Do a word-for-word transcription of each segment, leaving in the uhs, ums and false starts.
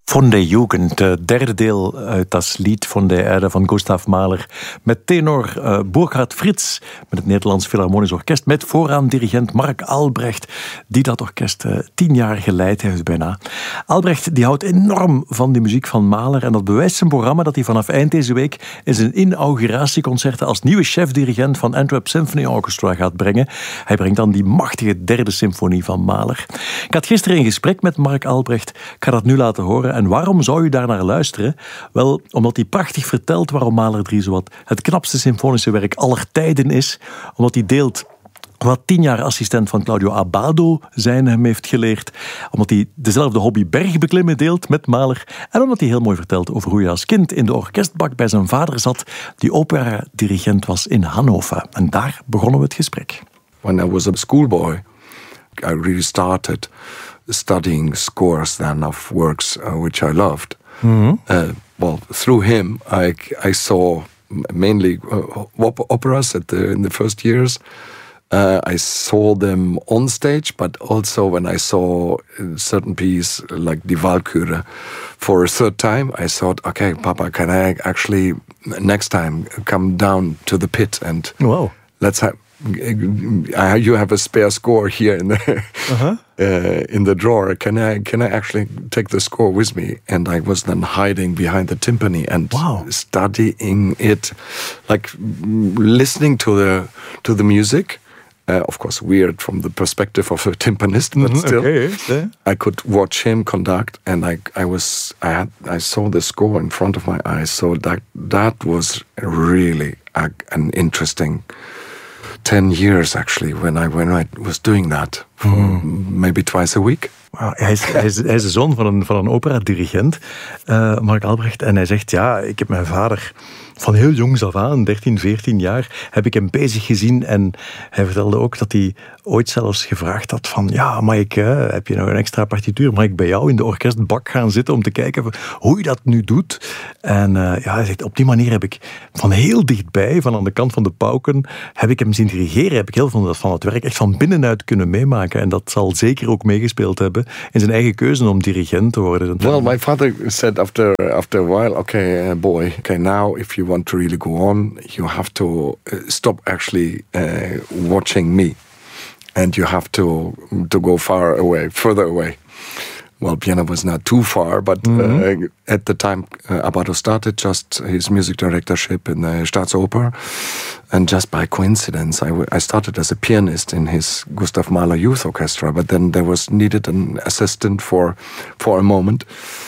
Von der Jugend, het derde deel uit das Lied von der Erde van Gustav Mahler. Met tenor uh, Burkhard Fritz, met het Nederlands Philharmonisch Orkest, met vooraan dirigent Mark Albrecht, die dat orkest uh, tien jaar geleid heeft bijna. Albrecht die houdt enorm van de muziek van Mahler en dat bewijst zijn programma dat hij vanaf eind deze week in zijn inauguratieconcerten als nieuwe chefdirigent van Antwerp Symphony Orchestra gaat brengen. Hij brengt dan die machtige derde symfonie van Mahler. Ik had gisteren een gesprek met Mark Albrecht, ik ga dat nu laten horen. En waarom zou u daar naar luisteren? Wel, omdat hij prachtig vertelt waarom Mahler drie zowat het knapste symfonische werk aller tijden is. Omdat hij deelt wat tien jaar assistent van Claudio Abbado zijn hem heeft geleerd. Omdat hij dezelfde hobby bergbeklimmen deelt met Mahler. En omdat hij heel mooi vertelt over hoe hij als kind in de orkestbak bij zijn vader zat, die opera-dirigent was in Hannover. En daar begonnen we het gesprek. When I was a schoolboy, I really started studying scores then of works uh, which I loved. Mm-hmm. Uh, well, through him, I, I saw mainly uh, op- operas at the, in the first years. Uh, I saw them on stage, but also when I saw a certain piece like Die Walküre for a third time, I thought, okay, Papa, can I actually next time come down to the pit and wow. let's have... You have a spare score here in the uh-huh. uh, in the drawer. Can I can I actually take the score with me? And I was then hiding behind the timpani and wow. studying it, like listening to the to the music. Uh, of course, weird from the perspective of a timpanist, but mm-hmm. still, okay. yeah. I could watch him conduct, and I I was I had I saw the score in front of my eyes. So that that was really a, an interesting ten years actually when I when I was doing that for mm. maybe twice a week. Wow, hij, is, hij, is, hij is de zoon van een, van een opera-dirigent, uh, Mark Albrecht. En hij zegt, ja, ik heb mijn vader van heel jongs af aan, dertien, veertien jaar, heb ik hem bezig gezien. En hij vertelde ook dat hij ooit zelfs gevraagd had van, ja, mag ik, uh, heb je nog een extra partituur? Mag ik bij jou in de orkestbak gaan zitten om te kijken hoe je dat nu doet? En uh, ja, hij zegt, op die manier heb ik van heel dichtbij, van aan de kant van de pauken, heb ik hem zien dirigeren. Heb ik heel veel van het werk echt van binnenuit kunnen meemaken. En dat zal zeker ook meegespeeld hebben in zijn eigen keuze om dirigent te worden. Well, my father said after after a while, okay, uh, boy, okay, now if you want to really go on, you have to uh, stop actually uh, watching me, and you have to to go far away, further away. Well, Vienna was not too far, but mm-hmm. uh, at the time uh, Abbado started just his music directorship in the Staatsoper, and just by coincidence, I, w- I started as a pianist in his Gustav Mahler Youth Orchestra, but then there was needed an assistant for for a moment,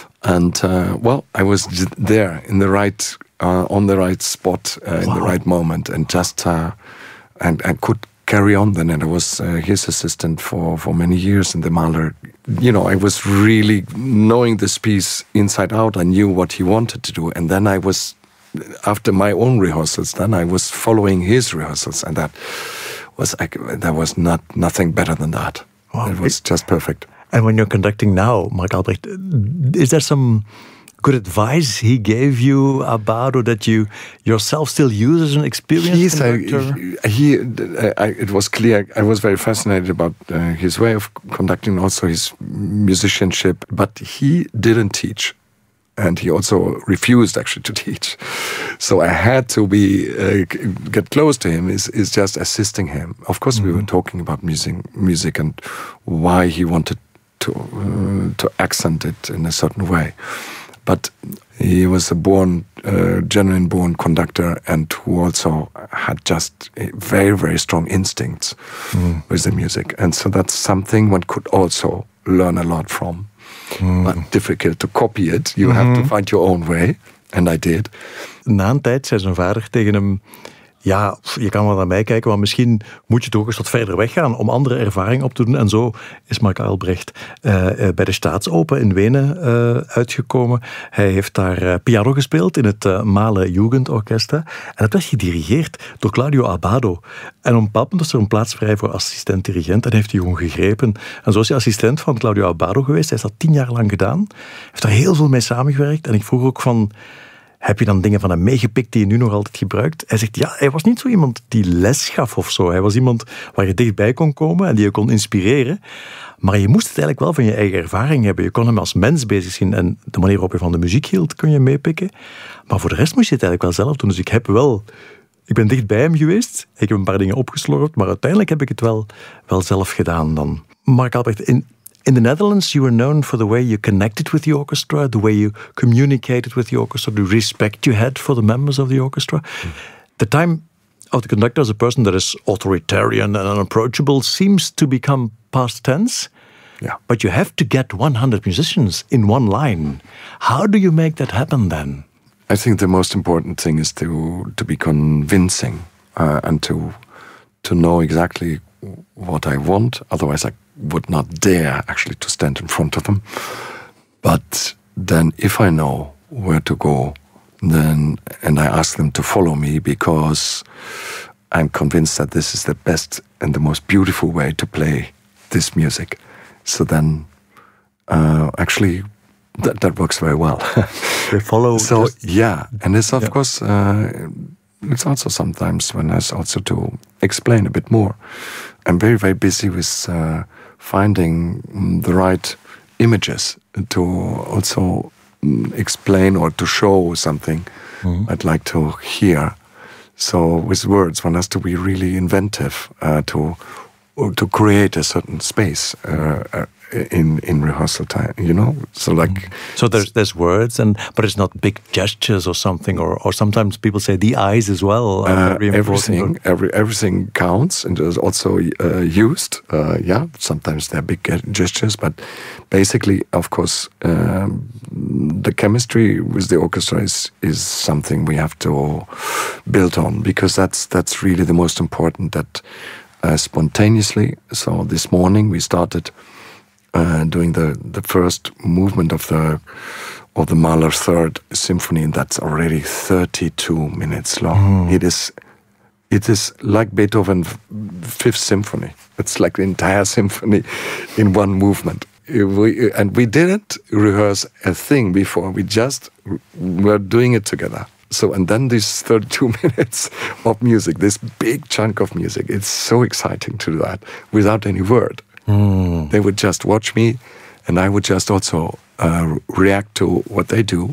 and uh, well, I was there in the right, uh, on the right spot, uh, in wow. the right moment, and just uh, and I could carry on then, and I was uh, his assistant for, for many years in the Mahler. You know, I was really knowing this piece inside out. I knew what he wanted to do, and then I was, after my own rehearsals, then I was following his rehearsals, and that was there was not nothing better than that. Wow. It was just perfect. And when you're conducting now, Mark Albrecht, is there some good advice he gave you about, or that you yourself still use as an experienced conductor? I, he, I, it was clear. I was very fascinated about uh, his way of conducting, also his musicianship. But he didn't teach, and he also refused actually to teach. So I had to be uh, get close to him. Is is just assisting him. Of course, mm-hmm. we were talking about music, music, and why he wanted to uh, to accent it in a certain way. But he was a born, uh, genuine born conductor, and who also had just very, very strong instincts mm. with the music. And so that's something one could also learn a lot from. Mm. But difficult to copy it. You mm-hmm. have to find your own way. And I did. Na een tijd zei zijn vader tegen hem, ja, je kan wel naar mij kijken, maar misschien moet je toch eens wat verder weggaan om andere ervaring op te doen. En zo is Mark Albrecht uh, bij de Staatsoper in Wenen uh, uitgekomen. Hij heeft daar uh, piano gespeeld in het uh, Mahler Jugendorchester. En dat werd gedirigeerd door Claudio Abbado. En op een bepaald moment was er een plaats vrij voor assistent-dirigent en heeft hij gewoon gegrepen. En zo is hij assistent van Claudio Abbado geweest. Hij heeft dat tien jaar lang gedaan. Hij heeft daar heel veel mee samengewerkt. En ik vroeg ook van, Heb je dan dingen van hem meegepikt die je nu nog altijd gebruikt? Hij zegt, ja, hij was niet zo iemand die les gaf of zo. Hij was iemand waar je dichtbij kon komen en die je kon inspireren. Maar je moest het eigenlijk wel van je eigen ervaring hebben. Je kon hem als mens bezig zien en de manier waarop je van de muziek hield, kun je meepikken. Maar voor de rest moest je het eigenlijk wel zelf doen. Dus ik heb wel... Ik ben dicht bij hem geweest. Ik heb een paar dingen opgeslorpt, maar uiteindelijk heb ik het wel, wel zelf gedaan dan. Mark Albrecht, in... In the Netherlands, you were known for the way you connected with the orchestra, the way you communicated with the orchestra, the respect you had for the members of the orchestra. Mm. The time of the conductor as a person that is authoritarian and unapproachable seems to become past tense. Yeah. But you have to get one hundred musicians in one line. How do you make that happen then? I think the most important thing is to to be convincing uh, and to to know exactly what I want. Otherwise, I would not dare actually to stand in front of them. But then if I know where to go, then and I ask them to follow me because I'm convinced that this is the best and the most beautiful way to play this music. So then uh, actually that, that works very well. They follow. So just, yeah, and it's of yeah. course uh, it's also sometimes when I also to explain a bit more. I'm very very busy with uh, finding the right images to also explain or to show something mm-hmm. I'd like to hear. So with words, one has to be really inventive uh, to to create a certain space uh, in in rehearsal time. You know, so like mm-hmm. so there's there's words and but it's not big gestures or something, or or sometimes people say the eyes as well. Uh, everything, every everything counts and is also uh, used. Uh, yeah, sometimes they're big gestures, but basically, of course, um, the chemistry with the orchestra is is something we have to build on because that's that's really the most important. That uh, spontaneously. So this morning we started. Uh, doing the, the first movement of the of the Mahler Third Symphony, and that's already thirty-two minutes long. Mm. It is it is like Beethoven's Fifth Symphony. It's like the entire symphony in one movement. We, and we didn't rehearse a thing before. We just were doing it together. So and then these thirty-two minutes of music, this big chunk of music. It's so exciting to do that without any word. Mm. They would just watch me and I would just also uh, react to what they do.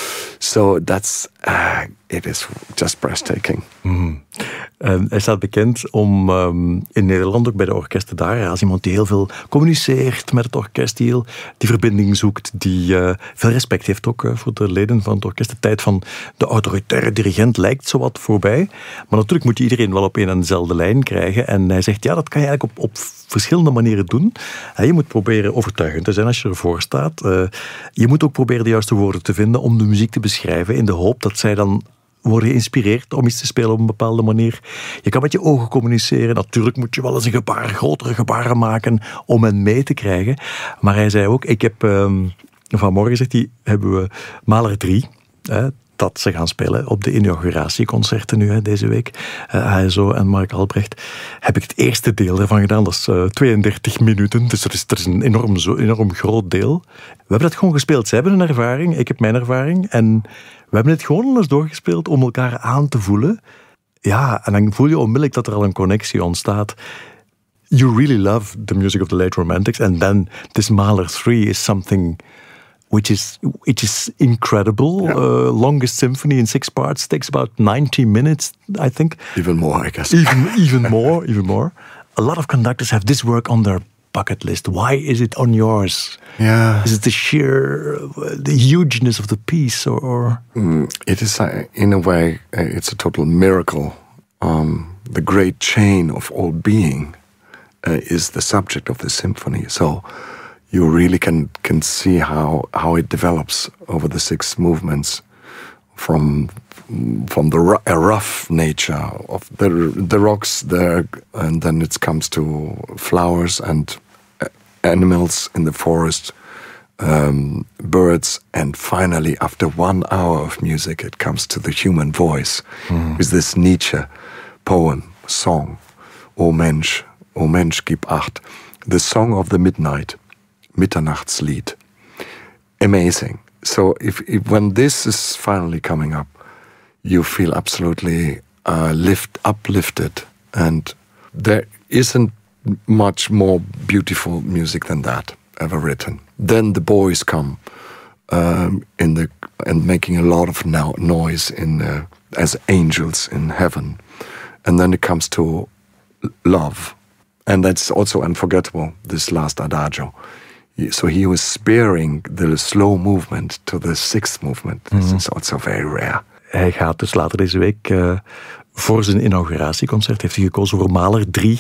So that's, uh, it is just breathtaking. Mm. Uh, hij staat bekend om um, in Nederland ook bij de orkesten daar als iemand die heel veel communiceert met het orkest, die heel die verbinding zoekt, die uh, veel respect heeft ook uh, voor de leden van het orkest. De tijd van de autoritaire dirigent lijkt zowat voorbij, maar natuurlijk moet je iedereen wel op een en dezelfde lijn krijgen. En hij zegt, ja, dat kan je eigenlijk op, op verschillende manieren doen. Je moet proberen overtuigend te zijn als je ervoor staat. Uh, je moet ook proberen de juiste woorden te vinden om de muziek te beschrijven in de hoop dat zij dan worden geïnspireerd om iets te spelen op een bepaalde manier. Je kan met je ogen communiceren. Natuurlijk moet je wel eens een gebaar, grotere gebaren maken om hen mee te krijgen. Maar hij zei ook, ik heb um, vanmorgen, zegt hij, hebben we Mahler drie, hè, dat ze gaan spelen op de inauguratieconcerten nu, hè, deze week. Uh, H S O en Mark Albrecht. Heb ik het eerste deel ervan gedaan, dat is uh, tweeëndertig minuten. Dus dat is, dat is een enorm, zo, enorm groot deel. We hebben dat gewoon gespeeld. Zij hebben een ervaring, ik heb mijn ervaring. En we hebben het gewoon eens doorgespeeld om elkaar aan te voelen. Ja, en dan voel je onmiddellijk dat er al een connectie ontstaat. You really love the music of the late Romantics. And then this Mahler three is something which is which is incredible. Yeah. Uh, longest symphony in six parts. Takes about ninety minutes, I think. Even more, I guess. Even, even more, even more. A lot of conductors have this work on their bucket list. Why is it on yours? Yeah. Is it the sheer, uh, the hugeness of the piece, or? or? Mm, it is, uh, in a way, uh, it's a total miracle. Um, the great chain of all being uh, is the subject of the symphony. So you really can can see how how it develops over the six movements, from from the r- rough nature of the the rocks there, and then it comes to flowers and animals in the forest, um, birds, and finally, after one hour of music, it comes to the human voice mm. with this Nietzsche poem, song, O Mensch, O Mensch, gib acht, the song of the midnight, Mitternachtslied. Amazing. so if, if when this is finally coming up, you feel absolutely uh, lift uplifted, and there isn't much more beautiful music than that ever written. Then the boys come um, in the and making a lot of no, noise in uh, as angels in heaven, and then it comes to love, and that's also unforgettable. This last adagio. So he was sparing the slow movement to the sixth movement. This mm-hmm. is also very rare. Hij gaat dus later deze week uh, voor zijn inauguratieconcert heeft hij gekozen voor Mahler drie.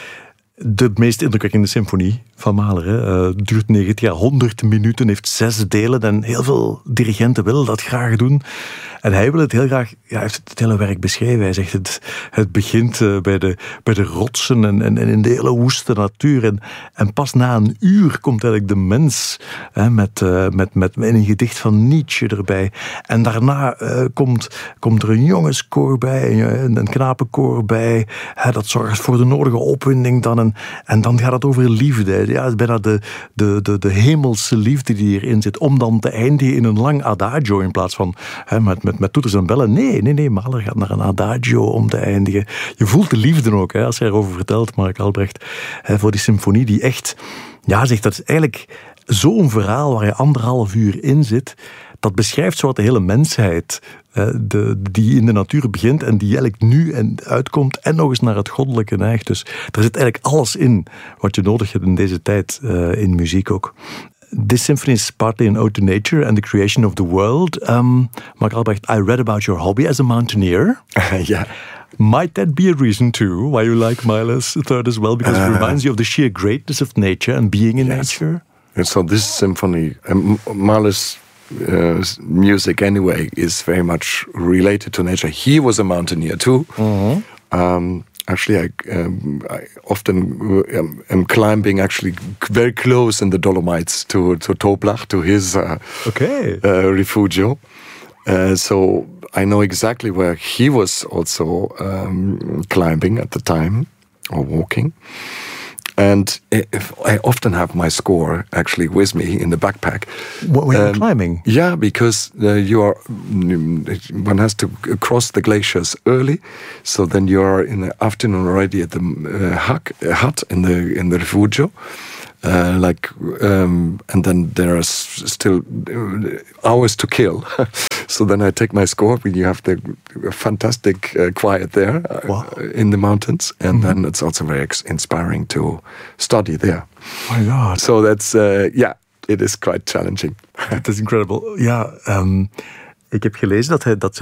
De meest indrukwekkende symfonie van Mahler. Hè. Uh, duurt negentien, ja, honderd minuten, heeft zes delen en heel veel dirigenten willen dat graag doen. En hij wil het heel graag, ja, hij heeft het hele werk beschreven. Hij zegt het, het begint uh, bij, de, bij de rotsen en, en, en in de hele woeste natuur. En, en pas na een uur komt eigenlijk de mens hè, met, uh, met, met, met een gedicht van Nietzsche erbij. En daarna uh, komt, komt er een jongenskoor bij, een, een knapenkoor bij. Hè, dat zorgt voor de nodige opwinding dan. En, en dan gaat het over liefde. Ja, het is bijna de, de, de, de hemelse liefde die erin zit. Om dan te eindigen in een lang adagio in plaats van hè, met, met, met toeters en bellen. Nee, nee, nee, Mahler gaat naar een adagio om te eindigen. Je voelt de liefde ook, hè, als hij erover vertelt, Mark Albrecht, hè, voor die symfonie die echt, ja, zegt dat is eigenlijk zo'n verhaal waar je anderhalf uur in zit. Dat beschrijft zo wat de hele mensheid, de, die in de natuur begint en die eigenlijk nu en uitkomt en nog eens naar het goddelijke neigt. Dus er zit eigenlijk alles in wat je nodig hebt in deze tijd, uh, in muziek ook. This symphony is partly an ode to nature and the creation of the world. Um, Mark Albrecht, I read about your hobby as a mountaineer. Yeah. Might that be a reason too why you like Mahler's third as well? Because uh, it reminds you of the sheer greatness of nature and being in yes. nature. And so this symphony, um, Mahler's uh, music anyway, is very much related to nature. He was a mountaineer too. Mm-hmm. Um, Actually, I, um, I often um, am climbing actually very close in the Dolomites to to Toblach, to his uh, okay. uh, refugio. Uh, so I know exactly where he was also um, climbing at the time, or walking. And if I often have my score actually with me in the backpack. When you're um, climbing? Yeah, because uh, you are one has to cross the glaciers early, so then you are in the afternoon already at the uh, hut, hut in the in the refugio. Uh, like, um, and then there are still hours to kill. So then I take my score. You have the fantastic uh, quiet there uh, wow. in the mountains, and mm-hmm. then it's also very inspiring to study there. Oh my God! So that's uh, yeah, it is quite challenging. Het is incredible. Ja, um, ik heb gelezen dat hij dat